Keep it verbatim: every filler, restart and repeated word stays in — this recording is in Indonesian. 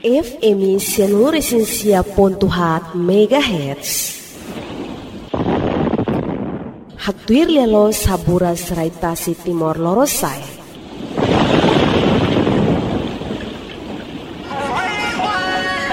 F M seluruh esensia pontuhat megahertz. Haktuir lelo sabura serai tasi timor lorosai.